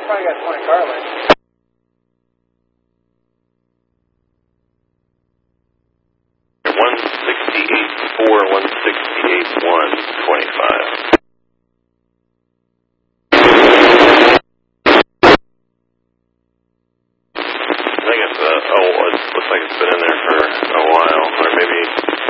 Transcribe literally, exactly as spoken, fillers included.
probably got twenty car lengths. one sixty-eight four, one sixty-eight one, twenty-five. I think it's, uh, oh, it looks like it's been in there for a while, or maybe